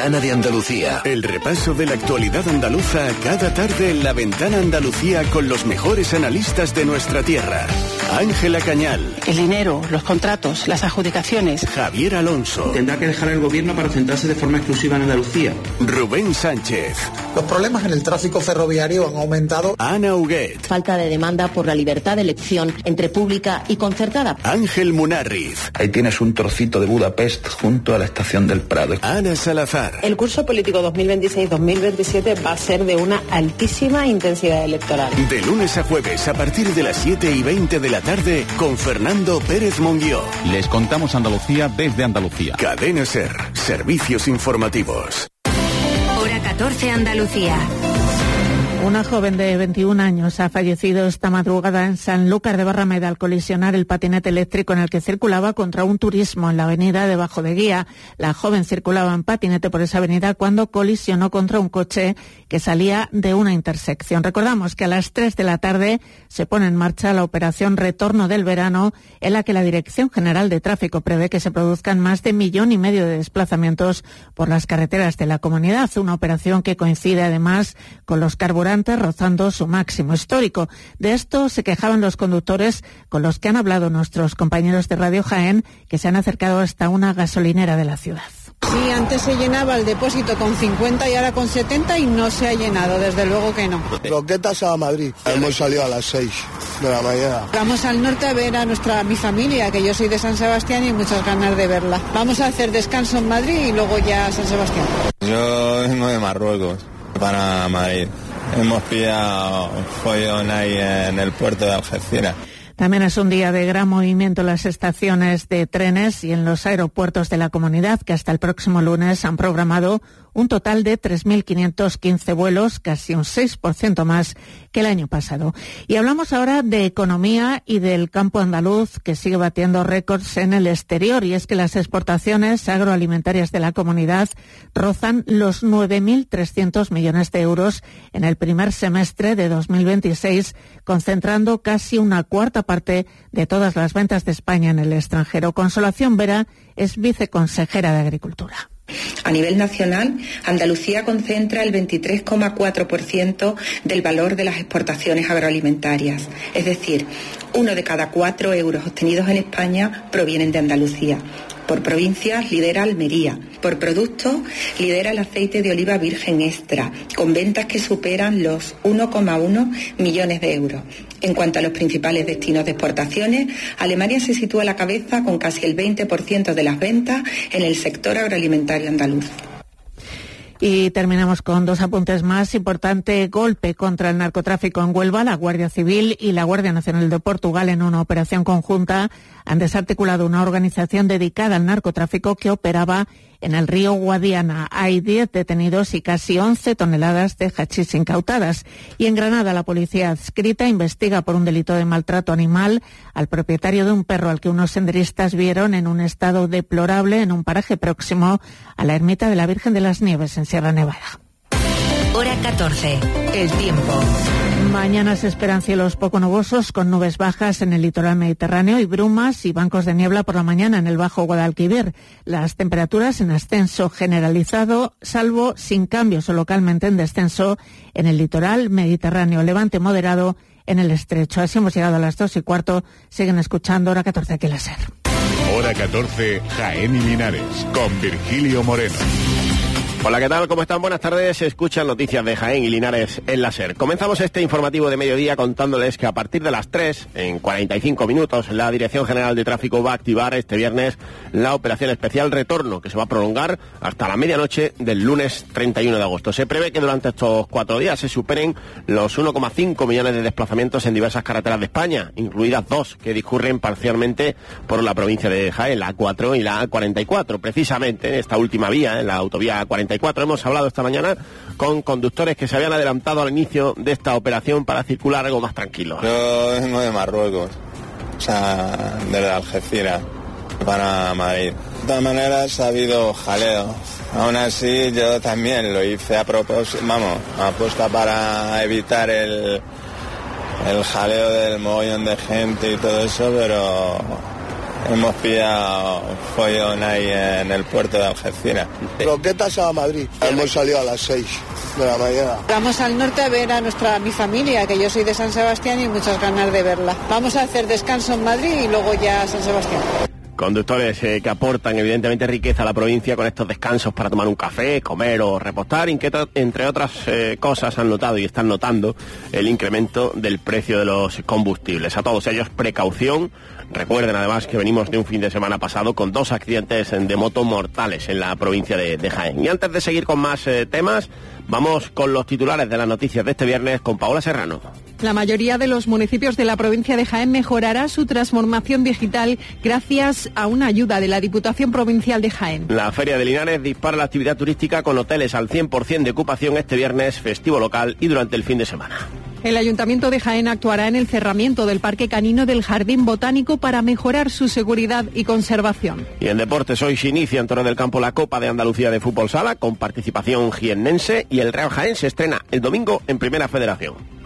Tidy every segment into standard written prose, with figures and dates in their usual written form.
Ventana de Andalucía. El repaso de la actualidad andaluza cada tarde en La Ventana Andalucía con los mejores analistas de nuestra tierra. Ángela Cañal. El dinero, los contratos, las adjudicaciones. Javier Alonso. Tendrá que dejar el gobierno para centrarse de forma exclusiva en Andalucía. Rubén Sánchez. Los problemas en el tráfico ferroviario han aumentado. Ana Huguet. Falta de demanda por la libertad de elección entre pública y concertada. Ángel Munarriz. Ahí tienes un trocito de Budapest junto a la estación del Prado. Ana Salazar. El curso político 2026-2027 va a ser de una altísima intensidad electoral. De lunes a jueves a partir de las 7:20 de la tarde con Fernando Pérez Monguió. Les contamos Andalucía desde Andalucía. Cadena SER. Servicios informativos. Hora 14 Andalucía. Una joven de 21 años ha fallecido esta madrugada en Sanlúcar de Barrameda al colisionar el patinete eléctrico en el que circulaba contra un turismo en la avenida de Bajo de Guía. La joven circulaba en patinete por esa avenida cuando colisionó contra un coche que salía de una intersección. Recordamos que a las 3 de la tarde se pone en marcha la operación Retorno del Verano, en la que la Dirección General de Tráfico prevé que se produzcan más de 1,5 millones de desplazamientos por las carreteras de la comunidad. Una operación que coincide además con los carburantes rozando su máximo histórico. De esto se quejaban los conductores con los que han hablado nuestros compañeros de Radio Jaén, que se han acercado hasta una gasolinera de la ciudad. Sí, antes se llenaba el depósito con 50 y ahora con 70 y no se ha llenado, desde luego que no. Roquetas a Madrid. Hemos salido a las 6 de la mañana. Vamos al norte a ver a mi familia, que yo soy de San Sebastián y muchas ganas de verla. Vamos a hacer descanso en Madrid y luego ya a San Sebastián. Yo vengo de Marruecos para Madrid. Hemos pillado follón ahí en el puerto de Algeciras. También es un día de gran movimiento en las estaciones de trenes y en los aeropuertos de la comunidad, que hasta el próximo lunes han programado un total de 3.515 vuelos, casi un 6% más que el año pasado. Y hablamos ahora de economía y del campo andaluz, que sigue batiendo récords en el exterior, y es que las exportaciones agroalimentarias de la comunidad rozan los 9.300 millones de euros en el primer semestre de 2026, concentrando casi una cuarta parte de todas las ventas de España en el extranjero. Consolación Vera es viceconsejera de Agricultura. A nivel nacional, Andalucía concentra el 23,4% del valor de las exportaciones agroalimentarias. Es decir, 1 de cada 4 euros obtenidos en España provienen de Andalucía. Por provincias lidera Almería. Por productos lidera el aceite de oliva virgen extra, con ventas que superan los 1,1 millones de euros. En cuanto a los principales destinos de exportaciones, Alemania se sitúa a la cabeza con casi el 20% de las ventas en el sector agroalimentario andaluz. Y terminamos con 2 apuntes más. Importante golpe contra el narcotráfico en Huelva. La Guardia Civil y la Guardia Nacional de Portugal, en una operación conjunta, han desarticulado una organización dedicada al narcotráfico que operaba en el río Guadiana. Hay 10 detenidos y casi 11 toneladas de hachís incautadas. Y en Granada, la policía adscrita investiga por un delito de maltrato animal al propietario de un perro al que unos senderistas vieron en un estado deplorable en un paraje próximo a la ermita de la Virgen de las Nieves en Sierra Nevada. Hora 14. El tiempo. Mañana se esperan cielos poco nubosos con nubes bajas en el litoral mediterráneo y brumas y bancos de niebla por la mañana en el Bajo Guadalquivir. Las temperaturas en ascenso generalizado, salvo sin cambios o localmente en descenso en el litoral mediterráneo. Levante moderado en el estrecho. Así hemos llegado a las 2:15. Siguen escuchando Hora 14 aquí en la SER. Hora 14, Jaén y Linares, con Virgilio Moreno. Hola, ¿qué tal? ¿Cómo están? Buenas tardes. Se escuchan noticias de Jaén y Linares en la SER. Comenzamos este informativo de mediodía contándoles que a partir de las 3, en 45 minutos, la Dirección General de Tráfico va a activar este viernes la operación especial Retorno, que se va a prolongar hasta la medianoche del lunes 31 de agosto. Se prevé que durante estos 4 días se superen los 1,5 millones de desplazamientos en diversas carreteras de España, incluidas 2 que discurren parcialmente por la provincia de Jaén, la A4 y la A44. Precisamente en esta última vía, en la autovía A44, hemos hablado esta mañana con conductores que se habían adelantado al inicio de esta operación para circular algo más tranquilo. Yo vengo de Marruecos, o sea, desde Algeciras para Madrid. De todas maneras ha habido jaleo. Aún así yo también lo hice a propósito, apuesta para evitar el jaleo del mogollón de gente y todo eso, pero Hemos pillado follón ahí en el puerto de Algeciras. Croquetas a Madrid. Hemos salido a las 6 de la mañana. Vamos al norte a ver a mi familia, que yo soy de San Sebastián y muchas ganas de verla. Vamos a hacer descanso en Madrid y luego ya a San Sebastián. Conductores que aportan evidentemente riqueza a la provincia con estos descansos para tomar un café, comer o repostar, entre otras cosas han notado y están notando el incremento del precio de los combustibles. A todos ellos precaución. Recuerden además que venimos de un fin de semana pasado con 2 accidentes de moto mortales en la provincia de Jaén. Y antes de seguir con más temas, vamos con los titulares de las noticias de este viernes con Paola Serrano. La mayoría de los municipios de la provincia de Jaén mejorará su transformación digital gracias a una ayuda de la Diputación Provincial de Jaén. La Feria de Linares dispara la actividad turística con hoteles al 100% de ocupación este viernes, festivo local y durante el fin de semana. El Ayuntamiento de Jaén actuará en el cerramiento del Parque Canino del Jardín Botánico para mejorar su seguridad y conservación. Y en deportes hoy se inicia en Torre del Campo la Copa de Andalucía de Fútbol Sala con participación jiennense y el Real Jaén se estrena el domingo en Primera Federación.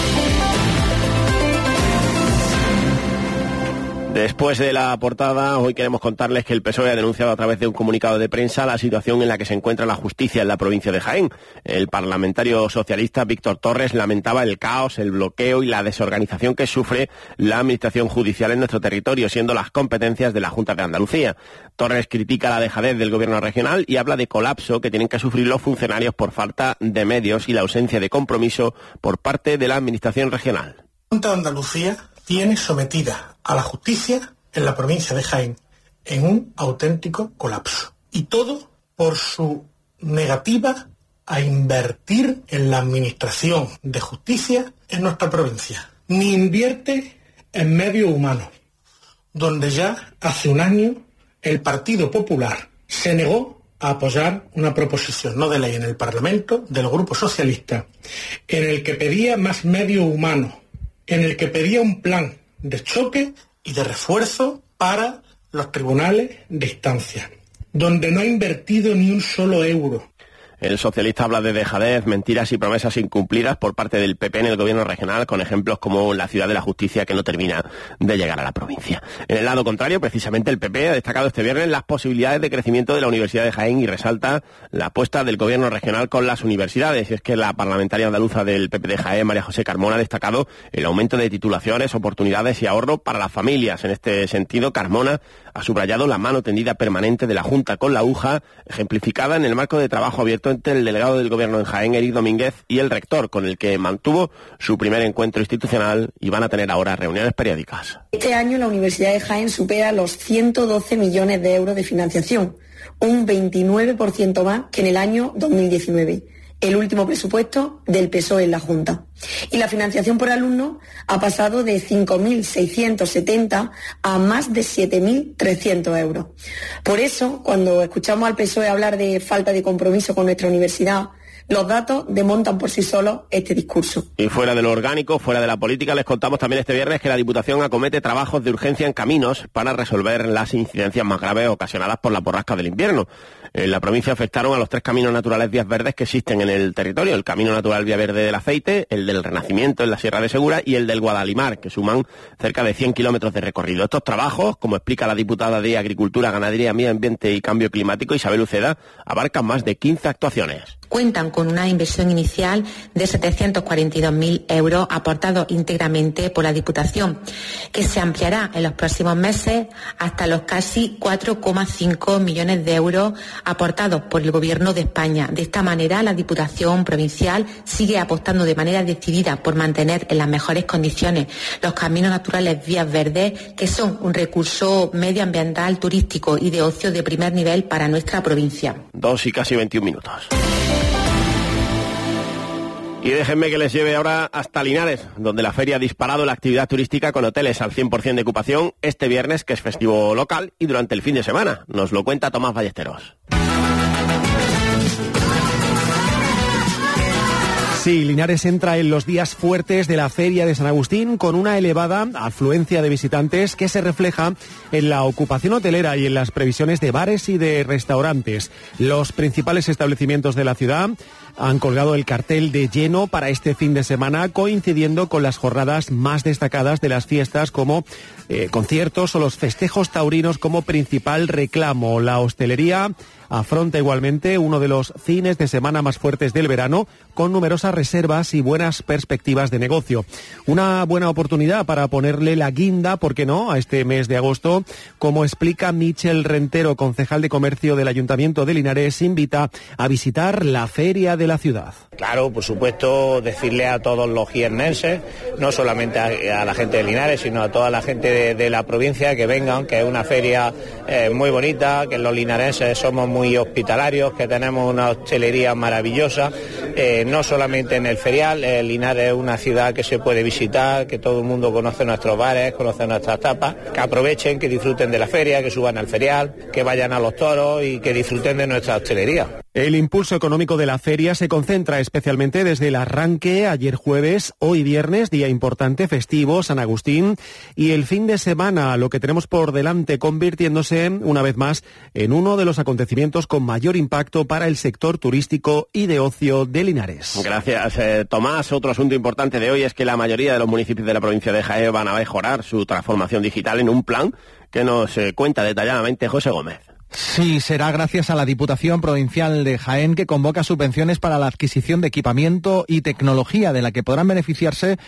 Después de la portada, hoy queremos contarles que el PSOE ha denunciado a través de un comunicado de prensa la situación en la que se encuentra la justicia en la provincia de Jaén. El parlamentario socialista Víctor Torres lamentaba el caos, el bloqueo y la desorganización que sufre la administración judicial en nuestro territorio, siendo las competencias de la Junta de Andalucía. Torres critica la dejadez del gobierno regional y habla de colapso que tienen que sufrir los funcionarios por falta de medios y la ausencia de compromiso por parte de la administración regional. La Junta de Andalucía tiene sometida a la justicia en la provincia de Jaén en un auténtico colapso. Y todo por su negativa a invertir en la administración de justicia en nuestra provincia. Ni invierte en medio humano, donde ya hace un año el Partido Popular se negó a apoyar una proposición no de ley en el Parlamento del Grupo Socialista, en el que pedía más medio humano, en el que pedía un plan de choque y de refuerzo para los tribunales de instancia, donde no ha invertido ni un solo euro. El socialista habla de dejadez, mentiras y promesas incumplidas por parte del PP en el gobierno regional, con ejemplos como la ciudad de la justicia que no termina de llegar a la provincia. En el lado contrario, precisamente el PP ha destacado este viernes las posibilidades de crecimiento de la Universidad de Jaén y resalta la apuesta del gobierno regional con las universidades. Y es que la parlamentaria andaluza del PP de Jaén, María José Carmona, ha destacado el aumento de titulaciones, oportunidades y ahorro para las familias. En este sentido, Carmona ha subrayado la mano tendida permanente de la Junta con la UJA, ejemplificada en el marco de trabajo abierto entre el delegado del Gobierno en Jaén, Eric Domínguez, y el rector, con el que mantuvo su primer encuentro institucional y van a tener ahora reuniones periódicas. Este año la Universidad de Jaén supera los 112 millones de euros de financiación, un 29% más que en el año 2019. El último presupuesto del PSOE en la Junta. Y la financiación por alumno ha pasado de 5.670 a más de 7.300 euros. Por eso, cuando escuchamos al PSOE hablar de falta de compromiso con nuestra universidad, los datos desmontan por sí solos este discurso. Y fuera de lo orgánico, fuera de la política, les contamos también este viernes que la Diputación acomete trabajos de urgencia en caminos para resolver las incidencias más graves ocasionadas por la borrasca del invierno. En la provincia afectaron a los 3 caminos naturales vías verdes que existen en el territorio: el Camino Natural Vía Verde del Aceite, el del Renacimiento en la Sierra de Segura y el del Guadalimar, que suman cerca de 100 kilómetros de recorrido. Estos trabajos, como explica la diputada de Agricultura, Ganadería, Medio Ambiente y Cambio Climático, Isabel Uceda, abarcan más de 15 actuaciones. Cuentan con una inversión inicial de 742.000 euros aportados íntegramente por la Diputación, que se ampliará en los próximos meses hasta los casi 4,5 millones de euros aportados por el Gobierno de España. De esta manera, la Diputación Provincial sigue apostando de manera decidida por mantener en las mejores condiciones los caminos naturales vías verdes, que son un recurso medioambiental, turístico y de ocio de primer nivel para nuestra provincia. 2 y casi 21 minutos. Y déjenme que les lleve ahora hasta Linares, donde la feria ha disparado la actividad turística con hoteles al 100% de ocupación este viernes, que es festivo local, y durante el fin de semana. Nos lo cuenta Tomás Ballesteros. Sí, Linares entra en los días fuertes de la Feria de San Agustín con una elevada afluencia de visitantes que se refleja en la ocupación hotelera y en las previsiones de bares y de restaurantes. Los principales establecimientos de la ciudad han colgado el cartel de lleno para este fin de semana, coincidiendo con las jornadas más destacadas de las fiestas, como conciertos o los festejos taurinos como principal reclamo. La hostelería afronta igualmente uno de los fines de semana más fuertes del verano, con numerosas reservas y buenas perspectivas de negocio. Una buena oportunidad para ponerle la guinda, ¿por qué no?, a este mes de agosto. Como explica Michel Rentero, concejal de Comercio del Ayuntamiento de Linares, invita a visitar la feria de la ciudad. Claro, por supuesto, decirle a todos los jiennenses, no solamente a la gente de Linares, sino a toda la gente de la provincia, que vengan, que es una feria muy bonita, que los linarenses somos muy hospitalarios, que tenemos una hostelería maravillosa, no solamente en el ferial. Linares es una ciudad que se puede visitar, que todo el mundo conoce nuestros bares, conoce nuestras tapas, que aprovechen, que disfruten de la feria, que suban al ferial, que vayan a los toros y que disfruten de nuestra hostelería. El impulso económico de la feria se concentra especialmente desde el arranque ayer jueves, hoy viernes, día importante, festivo, San Agustín, y el fin de semana, lo que tenemos por delante, convirtiéndose una vez más en uno de los acontecimientos con mayor impacto para el sector turístico y de ocio de Linares. Gracias, Tomás. Otro asunto importante de hoy es que la mayoría de los municipios de la provincia de Jaén van a mejorar su transformación digital en un plan que nos cuenta detalladamente José Gómez. Sí, será gracias a la Diputación Provincial de Jaén, que convoca subvenciones para la adquisición de equipamiento y tecnología, de la que podrán beneficiarse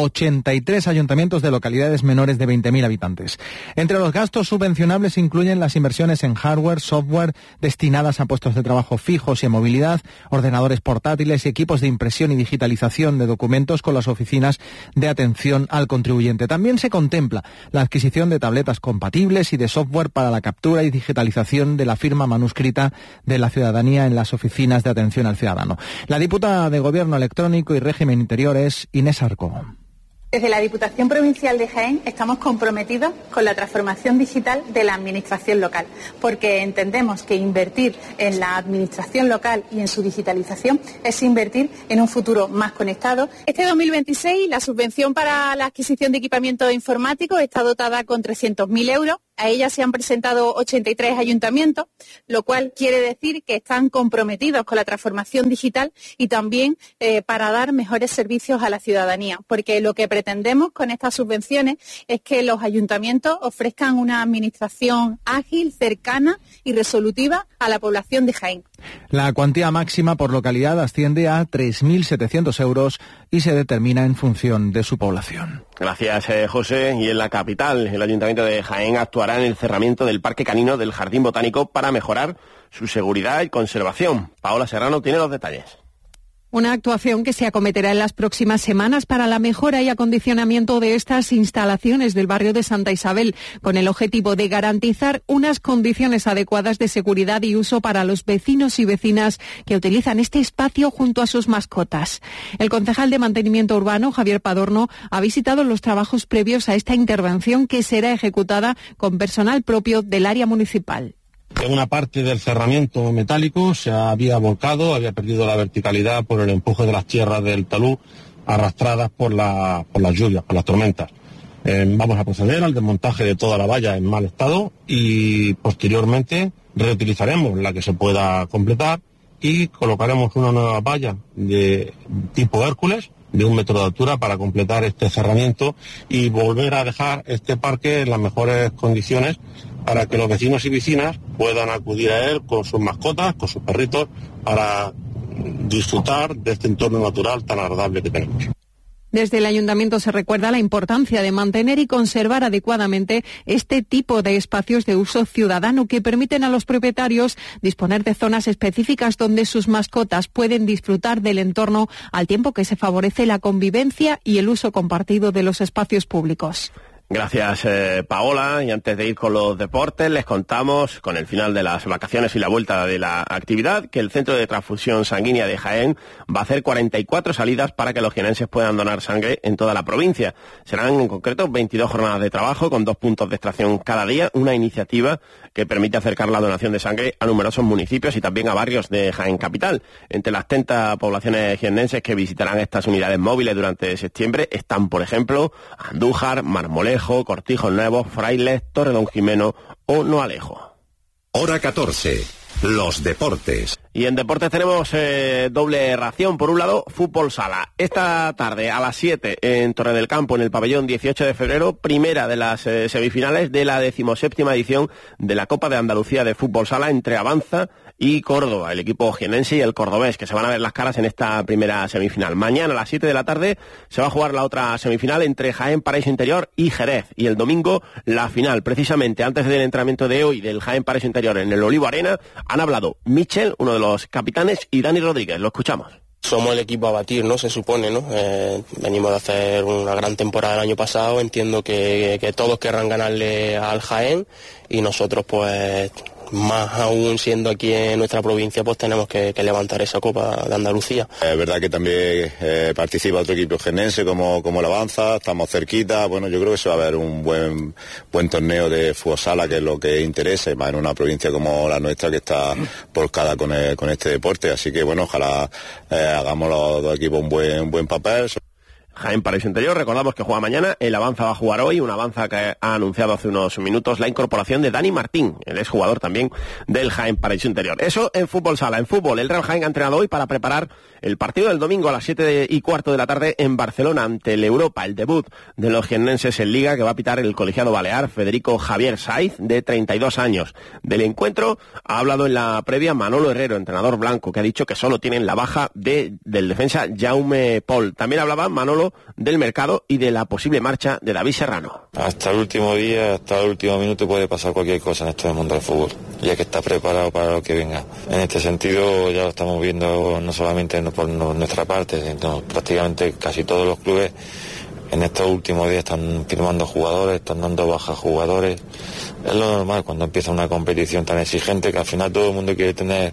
83 ayuntamientos de localidades menores de 20.000 habitantes. Entre los gastos subvencionables incluyen las inversiones en hardware, software destinadas a puestos de trabajo fijos y en movilidad, ordenadores portátiles y equipos de impresión y digitalización de documentos con las oficinas de atención al contribuyente. También se contempla la adquisición de tabletas compatibles y de software para la captura y digitalización de la firma manuscrita de la ciudadanía en las oficinas de atención al ciudadano. La diputada de Gobierno Electrónico y Régimen Interior es Inés Arco. Desde la Diputación Provincial de Jaén estamos comprometidos con la transformación digital de la administración local, porque entendemos que invertir en la administración local y en su digitalización es invertir en un futuro más conectado. Este 2026 la subvención para la adquisición de equipamiento informático está dotada con 300.000 euros. A ella se han presentado 83 ayuntamientos, lo cual quiere decir que están comprometidos con la transformación digital y también para dar mejores servicios a la ciudadanía, porque lo que pretendemos con estas subvenciones es que los ayuntamientos ofrezcan una administración ágil, cercana y resolutiva a la población de Jaén. La cuantía máxima por localidad asciende a 3.700 euros y se determina en función de su población. Gracias, José. Y en la capital, el Ayuntamiento de Jaén actuará en el cerramiento del Parque Canino del Jardín Botánico para mejorar su seguridad y conservación. Paola Serrano tiene los detalles. Una actuación que se acometerá en las próximas semanas para la mejora y acondicionamiento de estas instalaciones del barrio de Santa Isabel, con el objetivo de garantizar unas condiciones adecuadas de seguridad y uso para los vecinos y vecinas que utilizan este espacio junto a sus mascotas. El concejal de Mantenimiento Urbano, Javier Padorno, ha visitado los trabajos previos a esta intervención, que será ejecutada con personal propio del área municipal. En una parte del cerramiento metálico se había volcado, había perdido la verticalidad por el empuje de las tierras del talud arrastradas por las lluvias, por las tormentas. Vamos a proceder al desmontaje de toda la valla en mal estado y posteriormente reutilizaremos la que se pueda completar y colocaremos una nueva valla de tipo Hércules de 1 metro de altura para completar este cerramiento y volver a dejar este parque en las mejores condiciones para que los vecinos y vecinas puedan acudir a él con sus mascotas, con sus perritos, para disfrutar de este entorno natural tan agradable que tenemos. Desde el Ayuntamiento se recuerda la importancia de mantener y conservar adecuadamente este tipo de espacios de uso ciudadano que permiten a los propietarios disponer de zonas específicas donde sus mascotas pueden disfrutar del entorno, al tiempo que se favorece la convivencia y el uso compartido de los espacios públicos. Gracias, Paola. Y antes de ir con los deportes, les contamos, con el final de las vacaciones y la vuelta de la actividad, que el Centro de Transfusión Sanguínea de Jaén va a hacer 44 salidas para que los jienenses puedan donar sangre en toda la provincia. Serán, en concreto, 22 jornadas de trabajo con 2 puntos de extracción cada día, una iniciativa que permite acercar la donación de sangre a numerosos municipios y también a barrios de Jaén Capital. Entre las 30 poblaciones jiennenses que visitarán estas unidades móviles durante septiembre están, por ejemplo, Andújar, Marmolejo, Cortijos Nuevos, Frailes, Torredonjimeno o Noalejo. Hora 14. Los deportes. Y en deportes tenemos doble ración. Por un lado, fútbol sala. Esta tarde a las 7 en Torre del Campo, en el pabellón 18 de febrero, primera de las semifinales de la 17ª edición de la Copa de Andalucía de fútbol sala entre Avanza y Córdoba, el equipo jienense y el cordobés, que se van a ver las caras en esta primera semifinal. Mañana a las 7 de la tarde se va a jugar la otra semifinal entre Jaén Paraíso Interior y Jerez. Y el domingo la final. Precisamente antes del entrenamiento de hoy del Jaén Paraíso Interior en el Olivo Arena, han hablado Michel, uno de los capitanes, y Dani Rodríguez. Lo escuchamos. Somos el equipo a batir, ¿no? Se supone, ¿no? Venimos de hacer una gran temporada el año pasado. Entiendo que todos querrán ganarle al Jaén y nosotros, pues, más aún siendo aquí en nuestra provincia, pues tenemos que levantar esa Copa de Andalucía. Es verdad que también participa otro equipo jienense como el Avanza, estamos cerquita. Bueno, yo creo que se va a ver un buen torneo de fútbol sala, que es lo que interesa, más en una provincia como la nuestra que está volcada con este deporte. Así que bueno, ojalá hagamos los dos equipos un buen papel. Jaén Paraíso Interior, recordamos que juega mañana, el Avanza va a jugar hoy, un Avanza que ha anunciado hace unos minutos la incorporación de Dani Martín, el exjugador también del Jaén Paraíso Interior. Eso en fútbol sala. En fútbol, el Real Jaén ha entrenado hoy para preparar el partido del domingo a las 7:15 de la tarde en Barcelona ante el Europa, el debut de los jiennenses en Liga, que va a pitar el colegiado balear Federico Javier Saiz, de 32 años. Del encuentro ha hablado en la previa Manolo Herrero, entrenador blanco, que ha dicho que solo tienen la baja del defensa Jaume Pol. También hablaba Manolo del mercado y de la posible marcha de David Serrano. Hasta el último día, hasta el último minuto puede pasar cualquier cosa en esto del mundo del fútbol, ya que está preparado para lo que venga. En este sentido ya lo estamos viendo no solamente por nuestra parte, sino prácticamente casi todos los clubes en estos últimos días están firmando jugadores, están dando bajas jugadores. Es lo normal cuando empieza una competición tan exigente, que al final todo el mundo quiere tener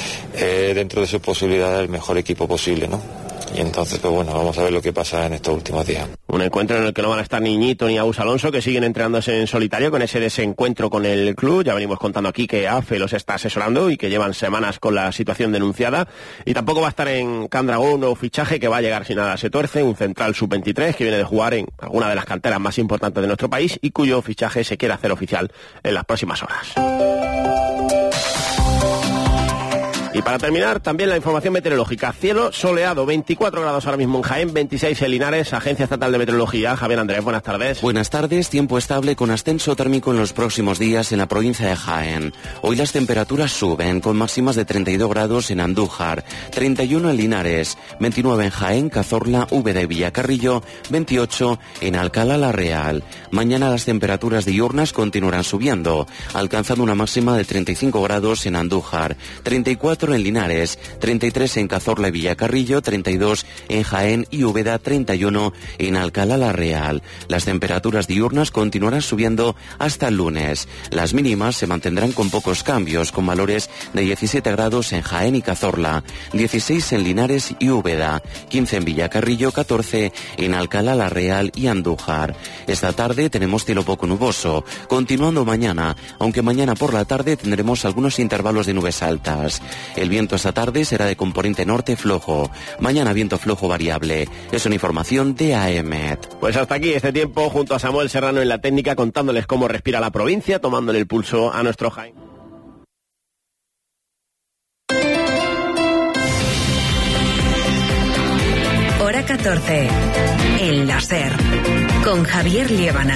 dentro de sus posibilidades el mejor equipo posible, ¿no? Y entonces, pues bueno, vamos a ver lo que pasa en estos últimos días. Un encuentro en el que no van a estar ni Ñito ni Agus Alonso, que siguen entrenándose en solitario con ese desencuentro con el club. Ya venimos contando aquí que AFE los está asesorando y que llevan semanas con la situación denunciada. Y tampoco va a estar en Candragón un nuevo fichaje que va a llegar si nada se tuerce, un central sub-23 que viene de jugar en alguna de las canteras más importantes de nuestro país y cuyo fichaje se quiere hacer oficial en las próximas horas. Y para terminar, también la información meteorológica. Cielo soleado, 24 grados ahora mismo en Jaén, 26 en Linares, Agencia Estatal de Meteorología. Javier Andrés, buenas tardes. Buenas tardes, tiempo estable con ascenso térmico en los próximos días en la provincia de Jaén. Hoy las temperaturas suben, con máximas de 32 grados en Andújar, 31 en Linares, 29 en Jaén, Cazorla, Úbeda y Villacarrillo, 28 en Alcalá la Real. Mañana las temperaturas diurnas continuarán subiendo, alcanzando una máxima de 35 grados en Andújar, 34 en Linares, 33 en Cazorla y Villacarrillo, 32 en Jaén y Úbeda, 31 en Alcalá la Real. Las temperaturas diurnas continuarán subiendo hasta el lunes. Las mínimas se mantendrán con pocos cambios, con valores de 17 grados en Jaén y Cazorla, 16 en Linares y Úbeda, 15 en Villacarrillo, 14 en Alcalá la Real y Andújar. Esta tarde tenemos cielo poco nuboso, continuando mañana, aunque mañana por la tarde tendremos algunos intervalos de nubes altas. El viento esta tarde será de componente norte flojo. Mañana viento flojo variable. Es una información de AEMET. Pues hasta aquí este tiempo junto a Samuel Serrano en la técnica, contándoles cómo respira la provincia, tomándole el pulso a nuestro Jaén. Hora 14. El láser. Con Javier Liébana.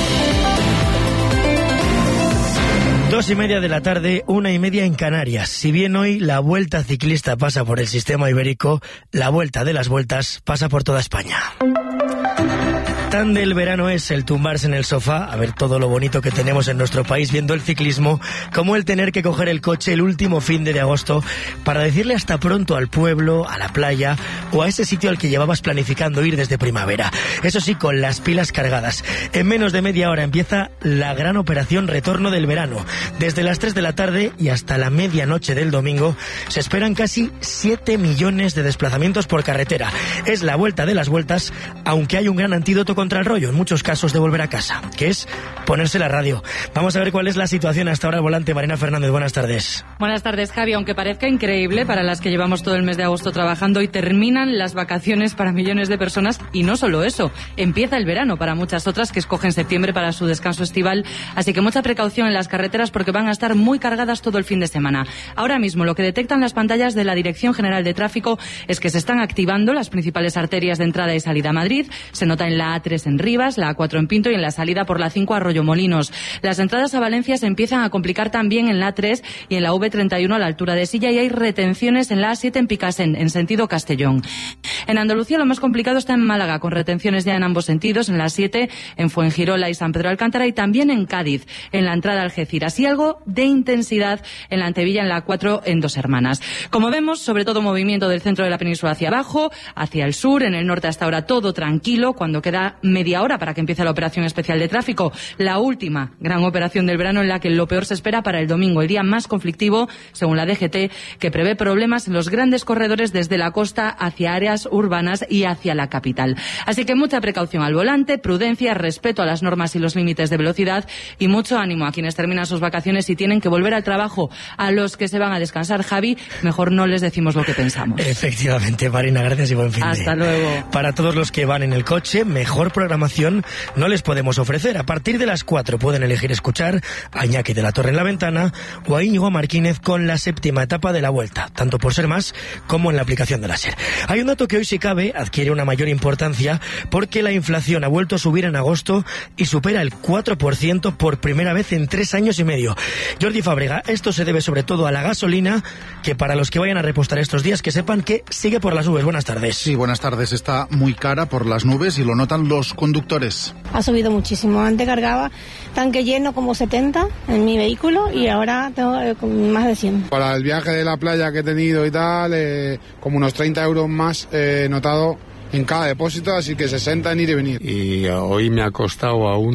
2:30 de la tarde, 1:30 en Canarias. Si bien hoy la Vuelta Ciclista pasa por el sistema ibérico, la Vuelta de las Vueltas pasa por toda España. Tan del verano es el tumbarse en el sofá, a ver todo lo bonito que tenemos en nuestro país viendo el ciclismo, como el tener que coger el coche el último fin de agosto para decirle hasta pronto al pueblo, a la playa o a ese sitio al que llevabas planificando ir desde primavera. Eso sí, con las pilas cargadas. En menos de media hora empieza la gran operación Retorno del Verano. Desde las 3 de la tarde y hasta la medianoche del domingo se esperan casi 7 millones de desplazamientos por carretera. Es la vuelta de las vueltas, aunque hay un gran antídoto contra el rollo, en muchos casos, de volver a casa, que es ponerse la radio. Vamos a ver cuál es la situación hasta ahora al volante. Marina Fernández, buenas tardes. Buenas tardes, Javi. Aunque parezca increíble para las que llevamos todo el mes de agosto trabajando, y terminan las vacaciones para millones de personas, y no solo eso, empieza el verano para muchas otras que escogen septiembre para su descanso estival, así que mucha precaución en las carreteras porque van a estar muy cargadas todo el fin de semana. Ahora mismo lo que detectan las pantallas de la Dirección General de Tráfico es que se están activando las principales arterias de entrada y salida a Madrid. Se nota en la A3 en Rivas, la A4 en Pinto y en la salida por la 5 a Arroyomolinos. Las entradas a Valencia se empiezan a complicar también en la A3 y en la V31 a la altura de Silla, y hay retenciones en la A7 en Picasen, en sentido Castellón. En Andalucía lo más complicado está en Málaga, con retenciones ya en ambos sentidos, en la A7, en Fuengirola y San Pedro Alcántara, y también en Cádiz, en la entrada a Algeciras, y algo de intensidad en la Antevilla, en la A4 en Dos Hermanas. Como vemos, sobre todo movimiento del centro de la península hacia abajo, hacia el sur, en el norte hasta ahora todo tranquilo, cuando queda media hora para que empiece la operación especial de tráfico, la última gran operación del verano, en la que lo peor se espera para el domingo, el día más conflictivo, según la DGT, que prevé problemas en los grandes corredores desde la costa hacia áreas urbanas y hacia la capital. Así que mucha precaución al volante, prudencia, respeto a las normas y los límites de velocidad, y mucho ánimo a quienes terminan sus vacaciones y tienen que volver al trabajo. A los que se van a descansar, Javi, mejor no les decimos lo que pensamos. Efectivamente, Marina, gracias y buen fin de. Hasta luego. Para todos los que van en el coche, mejor programación no les podemos ofrecer. A partir de las 4 pueden elegir escuchar a Iñaki de la Torre en La Ventana o a Íñigo Martínez con la 7ª etapa de la Vuelta, tanto por Ser Más como en la aplicación de la SER. Hay un dato que hoy, si cabe, adquiere una mayor importancia, porque la inflación ha vuelto a subir en agosto y supera el 4% por primera vez en 3 años y medio. Jordi Fábrega, esto se debe sobre todo a la gasolina, que para los que vayan a repostar estos días, que sepan que sigue por las nubes. Buenas tardes. Sí, buenas tardes. Está muy cara por las nubes y lo notan los conductores. Ha subido muchísimo. Antes cargaba tanque lleno como 70 en mi vehículo y ahora tengo más de 100. Para el viaje de la playa que he tenido y tal, como unos 30 euros más he notado en cada depósito, así que 60 en ir y venir. Y hoy me ha costado a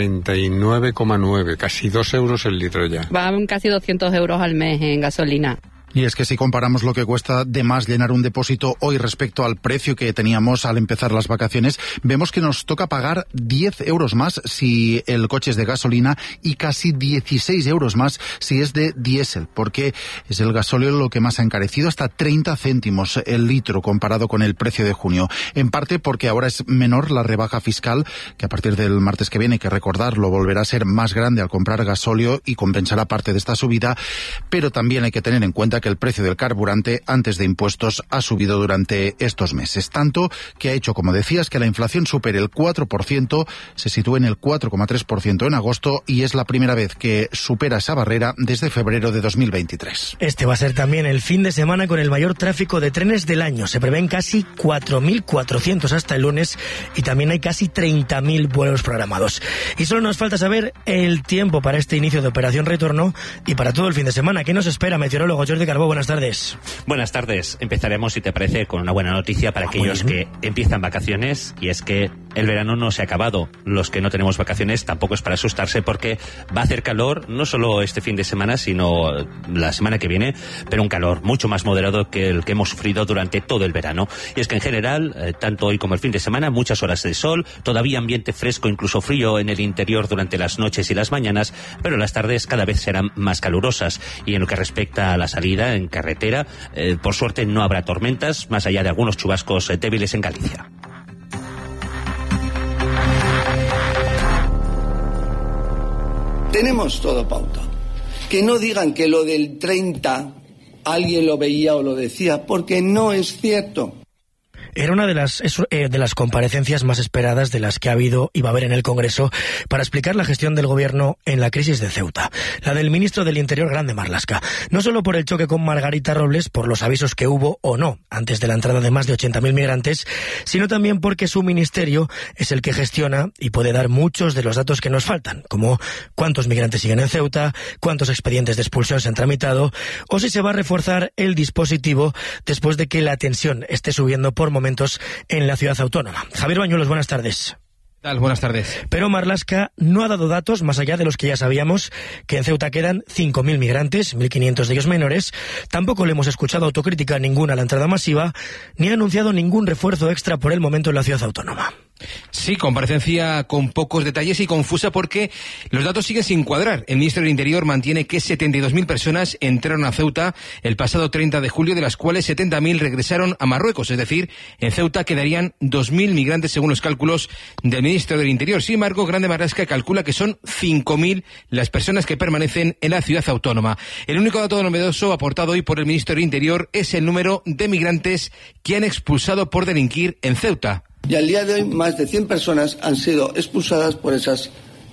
1,99,9, casi 2 euros el litro ya. Van casi 200 euros al mes en gasolina. Y es que si comparamos lo que cuesta de más llenar un depósito hoy respecto al precio que teníamos al empezar las vacaciones, vemos que nos toca pagar 10 euros más si el coche es de gasolina y casi 16 euros más si es de diésel, porque es el gasóleo lo que más ha encarecido, hasta 30 céntimos el litro comparado con el precio de junio. En parte porque ahora es menor la rebaja fiscal, que a partir del martes que viene, hay que recordarlo, volverá a ser más grande al comprar gasóleo y compensará parte de esta subida, pero también hay que tener en cuenta que el precio del carburante antes de impuestos ha subido durante estos meses, tanto que ha hecho, como decías, que la inflación supere el 4%, se sitúe en el 4,3% en agosto, y es la primera vez que supera esa barrera desde febrero de 2023. Este va a ser también el fin de semana con el mayor tráfico de trenes del año. Se prevén casi 4.400 hasta el lunes y también hay casi 30.000 vuelos programados. Y solo nos falta saber el tiempo para este inicio de operación retorno y para todo el fin de semana. ¿Qué nos espera, meteorólogo Jordi Carbó? Buenas tardes. Buenas tardes. Empezaremos, si te parece, con una buena noticia para aquellos que empiezan vacaciones, y es que el verano no se ha acabado. Los que no tenemos vacaciones tampoco es para asustarse, porque va a hacer calor, no solo este fin de semana, sino la semana que viene, pero un calor mucho más moderado que el que hemos sufrido durante todo el verano. Y es que en general, tanto hoy como el fin de semana, muchas horas de sol, todavía ambiente fresco, incluso frío en el interior durante las noches y las mañanas, pero las tardes cada vez serán más calurosas. Y en lo que respecta a la salida en carretera, por suerte no habrá tormentas, más allá de algunos chubascos débiles en Galicia. Tenemos todo pautado. Que no digan que lo del 30 alguien lo veía o lo decía, porque no es cierto. Era una de las comparecencias más esperadas de las que ha habido y va a haber en el Congreso para explicar la gestión del Gobierno en la crisis de Ceuta. La del ministro del Interior, Grande Marlaska. No solo por el choque con Margarita Robles, por los avisos que hubo o no antes de la entrada de más de 80.000 migrantes, sino también porque su ministerio es el que gestiona y puede dar muchos de los datos que nos faltan, como cuántos migrantes siguen en Ceuta, cuántos expedientes de expulsión se han tramitado, o si se va a reforzar el dispositivo después de que la tensión esté subiendo por momentos en la ciudad autónoma. Javier Bañuelos, buenas tardes. ¿Qué tal? Buenas tardes. Pero Marlaska no ha dado datos más allá de los que ya sabíamos, que en Ceuta quedan 5.000 migrantes, 1.500 de ellos menores. Tampoco le hemos escuchado autocrítica ninguna a la entrada masiva, ni ha anunciado ningún refuerzo extra por el momento en la ciudad autónoma. Sí, comparecencia con pocos detalles y confusa porque los datos siguen sin cuadrar. El ministro del Interior mantiene que 72.000 personas entraron a Ceuta el pasado 30 de julio, de las cuales 70.000 regresaron a Marruecos. Es decir, en Ceuta quedarían 2.000 migrantes según los cálculos del ministro del Interior. Sin embargo, Grande Marlasca calcula que son 5.000 las personas que permanecen en la ciudad autónoma. El único dato novedoso aportado hoy por el ministro del Interior es el número de migrantes que han expulsado por delinquir en Ceuta. Y al día de hoy más de 100 personas han sido expulsadas por esas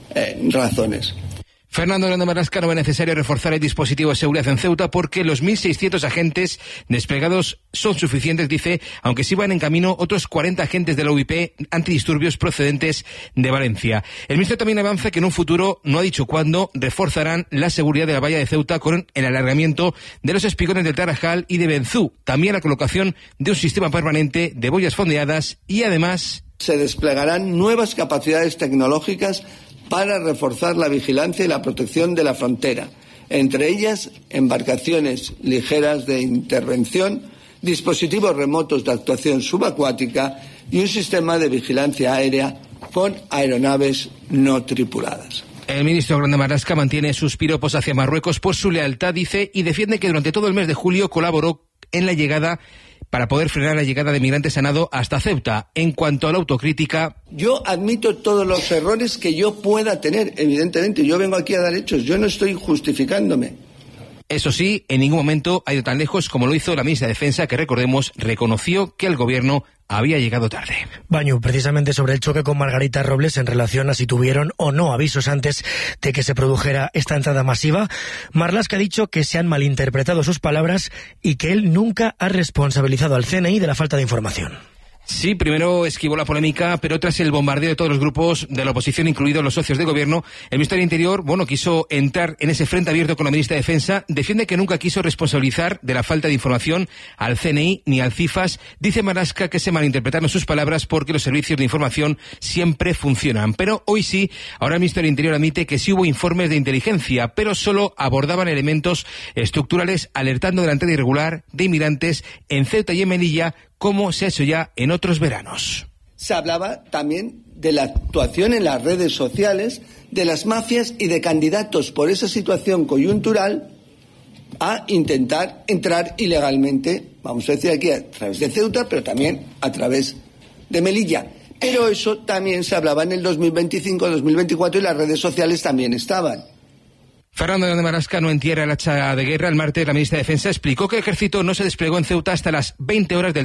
razones. Fernando Grande Marlasca no ve necesario reforzar el dispositivo de seguridad en Ceuta porque los 1.600 agentes desplegados son suficientes, dice, aunque sí van en camino otros 40 agentes de la UIP antidisturbios procedentes de Valencia. El ministro también avanza que en un futuro, no ha dicho cuándo, reforzarán la seguridad de la valla de Ceuta con el alargamiento de los espigones del Tarajal y de Benzú, también la colocación de un sistema permanente de boyas fondeadas y además se desplegarán nuevas capacidades tecnológicas para reforzar la vigilancia y la protección de la frontera, entre ellas embarcaciones ligeras de intervención, dispositivos remotos de actuación subacuática y un sistema de vigilancia aérea con aeronaves no tripuladas. El ministro Grande Marlasca mantiene sus piropos hacia Marruecos por su lealtad, dice, y defiende que durante todo el mes de julio colaboró en la llegada para poder frenar la llegada de migrantes a nado hasta Ceuta. En cuanto a la autocrítica, yo admito todos los errores que yo pueda tener, evidentemente. Yo vengo aquí a dar hechos, yo no estoy justificándome. Eso sí, en ningún momento ha ido tan lejos como lo hizo la ministra de Defensa, que recordemos, reconoció que el gobierno había llegado tarde. Bañu, precisamente sobre el choque con Margarita Robles en relación a si tuvieron o no avisos antes de que se produjera esta entrada masiva, Marlaska ha dicho que se han malinterpretado sus palabras y que él nunca ha responsabilizado al CNI de la falta de información. Sí, primero esquivó la polémica, pero tras el bombardeo de todos los grupos de la oposición, incluidos los socios de gobierno, el ministro del Interior, quiso entrar en ese frente abierto con la ministra de Defensa, defiende que nunca quiso responsabilizar de la falta de información al CNI ni al CIFAS. Dice Marlasca que se malinterpretaron sus palabras porque los servicios de información siempre funcionan. Pero hoy sí, ahora el ministro del Interior admite que sí hubo informes de inteligencia, pero solo abordaban elementos estructurales, alertando de la entrada irregular de inmigrantes en Ceuta y en Melilla, como se ha hecho ya en otros veranos. Se hablaba también de la actuación en las redes sociales de las mafias y de candidatos por esa situación coyuntural a intentar entrar ilegalmente, vamos a decir aquí, a través de Ceuta, pero también a través de Melilla. Pero eso también se hablaba en el 2025, 2024 y las redes sociales también estaban. Fernando Grande Marlasca no entierra el hacha de guerra. El martes la ministra de Defensa explicó que el ejército no se desplegó en Ceuta hasta las 20 horas del